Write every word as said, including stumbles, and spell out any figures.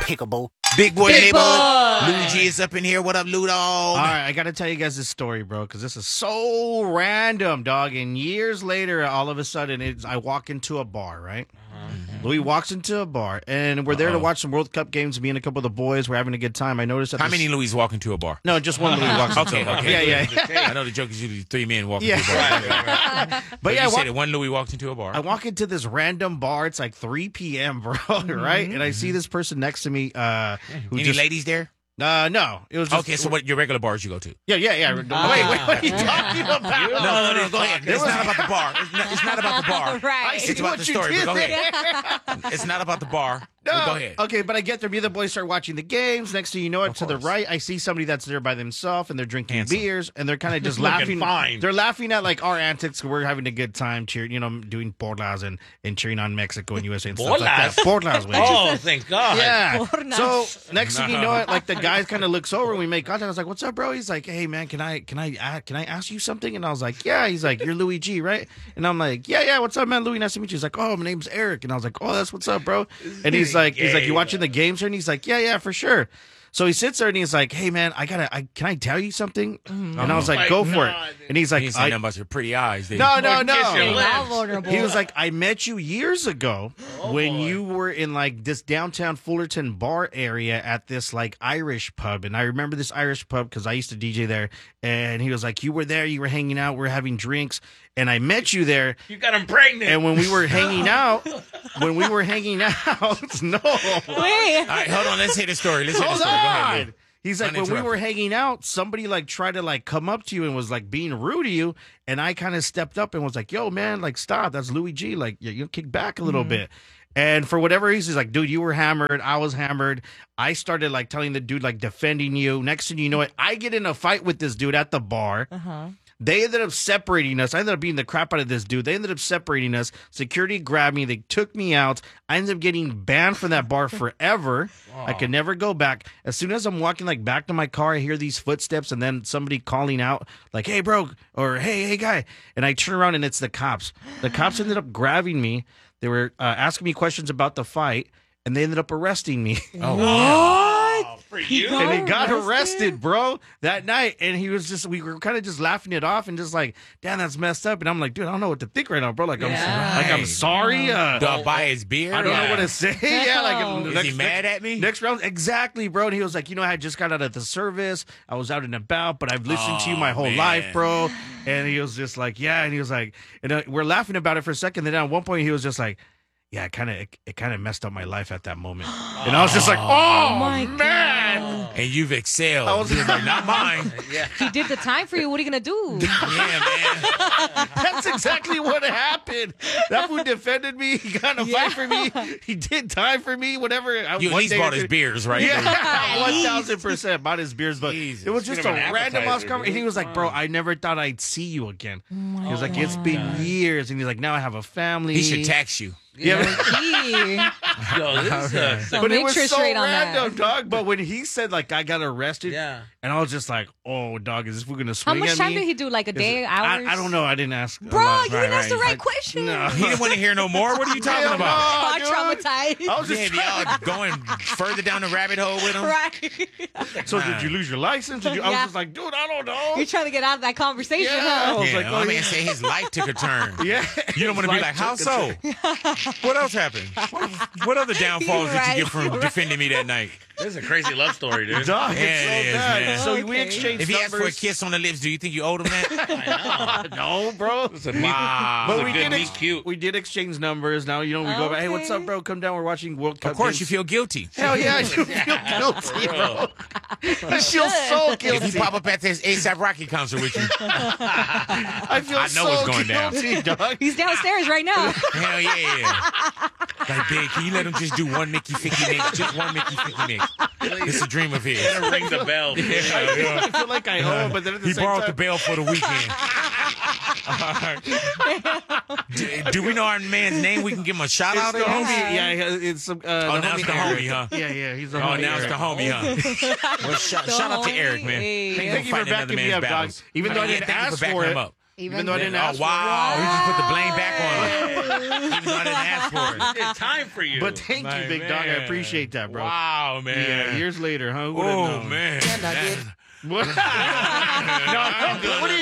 despicable. Big boy Big neighborhood. boy. Louis G is up in here. What up, Lou dog? All right, I got to tell you guys this story, bro, because this is so random, dog. And years later, all of a sudden, it's, I walk into a bar, right? Mm-hmm. Louis walks into a bar, and we're there Uh-oh. to watch some World Cup games. Me and a couple of the boys, we're having a good time. I noticed that How this- many Louis walk into a bar? No, just one Louis walks into Okay, a bar. okay. Yeah, yeah. I know the joke is usually three men walking Yeah. into a bar. Right, right, right. But, But yeah, you I said walk- that one Louis walked into a bar. I walk into this random bar. It's like three p.m., bro, right? And I see this person next to me uh, who Any just... ladies there? Uh, no. It was just... Okay, so what your regular bars you go to? Yeah, yeah, yeah. Wait, wait, what are you talking about? No, no, no, go ahead. It's not about the bar. It's not, it's not about the bar. Right. It's about what the you story, did but go there. ahead. It's not about the bar. No. But go ahead. Okay, but I get there. Me and the boys start watching the games. Next thing you know, it Of to the course. right, I see somebody that's there by themselves, and they're drinking Handsome. beers, and they're kind of just Looking laughing. fine. They're laughing at like our antics. We're having a good time, cheering, you know, doing porlas and, and cheering on Mexico and U S A and stuff like that. Porlas, güey. Oh, thank God. Yeah. Pornas. So next thing you know, it like the guy kind of looks over and we make contact. I was like, "What's up, bro?" He's like, "Hey, man, can I can I uh, can I ask you something?" And I was like, "Yeah." He's like, "You're Louis G, right?" And I'm like, "Yeah, yeah. What's up, man? Louis, nice to meet you." He's like, "Oh, my name's Eric." And I was like, "Oh, that's what's up, bro." And he's like, "He's like, you watching the games here?" And he's like, "Yeah, yeah, for sure." So he sits there and he's like, "Hey, man, I gotta, I can I tell you something?" And I was Oh like, my "Go for God. it." And he's like, You ain't I, saying nothing about your pretty eyes. did "No, you? no, Or kiss your no." lips. How vulnerable. He was like, I met you years ago when boy. you were in like this downtown Fullerton bar area at this like Irish pub. And I remember this Irish pub because I used to D J there. And he was like, you were there, you were hanging out, we we're having drinks. And I met you there. You got him pregnant. And when we were hanging out, when we were hanging out, no. Wait. All right, hold on. Let's hear the story. Let's hear the Hold story. Go ahead, on. Lou. He's like, when we Uninterrupted. were hanging out, somebody like tried to like come up to you and was like being rude to you, and I kind of stepped up and was like, "Yo, man, like stop. That's Louis G. Like you, you kick back a little bit." And for whatever reason, he's like, "Dude, you were hammered. I was hammered." I started like telling the dude like defending you. Next thing you know, it, I get in a fight with this dude at the bar. Uh-huh. They ended up separating us. I ended up beating the crap out of this dude. They ended up separating us. Security grabbed me. They took me out. I ended up getting banned from that bar forever. I could never go back. As soon as I'm walking like back to my car, I hear these footsteps and then somebody calling out like, "Hey, bro," or "Hey, hey, guy." And I turn around and it's the cops. The cops ended up grabbing me. They were uh, asking me questions about the fight, and they ended up arresting me. Oh, Oh, for you. got- And he got Arrested? arrested, bro, that night. And he was just, we were kind of just laughing it off and just like, damn, that's messed up. And I'm like, dude, I don't know what to think right now, bro. Like, I'm, Yeah. like, I'm Right. sorry. Uh, Do I buy his beer? I don't Yeah. know what to say. Yeah, like, Is next, he mad at me? Next round, exactly, bro. And he was like, you know, I just got out of the service. I was out and about, but I've listened to you my Oh, whole man. life, bro. And he was just like, yeah. And he was like, and uh, we're laughing about it for a second. Then at one point, he was just like, yeah, it kind of it, it kind of messed up my life at that moment. And I was just like, oh, my man. And you've excelled. I was- He was like, not mine. Yeah. He did the time for you. What are you going to do? Yeah, man. That's exactly what happened. That fool defended me. He got in a fight for me. He did time for me. Whatever. I- You at one least day bought or his two- beers, right? Yeah, one thousand percent bought his beers, but Jesus. it was just a Should have been random ass appetizer, conversation. dude. He was like, "Bro, I never thought I'd see you again." He was like, "It's been years," and he's like, "Now I have a family." He should tax you. Yeah, Gee. Yo, this is a, Some but it was interest so rate on that. random, dog. But when he said like I got arrested, yeah. and I was just like, "Oh, dog, is this fool gonna How swing much at time me?" did he do? Like a Is day, it- hours? I, I don't know. I didn't ask. Bro, Uh, you didn't ask the right question. No. He didn't want to hear no more. What are you talking Hell about? no, I'm dude. traumatized. I was just Damn, y'all going further down the rabbit hole with him? Right. So did you lose your license? Did you? I was Yeah. just like, dude, I don't know. You're trying to get out of that conversation, Yeah. huh? I was Yeah, like, my oh, man yeah. said his life took a turn. Yeah. You don't want to be like, Life how took a so? What else happened? What, what other downfalls did Right, you get from right. defending me that night? This is a crazy love story, dude. Dog, it's Yeah, so it is, bad. man. So we Okay. exchanged If he asked for a numbers. kiss on the lips, do you think you owed him that? I know. No, bro. It's a meet, Wow. But it's a we good did, meet ex- cute. we did exchange numbers. Now, you know, we go back, hey, what's Okay. up, bro? Come down. We're watching World Cup Of course, games. you feel guilty. Hell yeah, I should feel guilty, bro. I feel so If guilty. he pop up at this ASAP Rocky concert with you, I feel I know so what's going down. guilty, dog. He's downstairs right now. hell yeah. Like, babe, can you let him just do one Mickey Ficky Mix? Just one Mickey Ficky Mix. It's a dream of his. Gotta ring the bell. Yeah, yeah. I feel like I owe him, but then at the He same borrowed time, the bell for the weekend. do, do we know our man's name? We can give him a shout it's out. the or homie. anything? Yeah, it's some. Uh, Oh, now it's the Eric. homie, huh? Yeah, yeah, he's the Oh, homie. now it's Eric. the homie, huh? Well, shout, The shout out to homie. Eric, man. Hey. Thank Thank you for backing me up, dog. Even though I didn't thank you ask for backing for him it. up. Even though I didn't Oh, ask for it. wow. He just put the blame back on him. Even though I didn't ask for it. It's time for you. But thank My you, big dog. I man. appreciate that, bro. Wow, man. Yeah, years later, huh? Who would've Oh, known? man. Can I get That- What? no, no, what are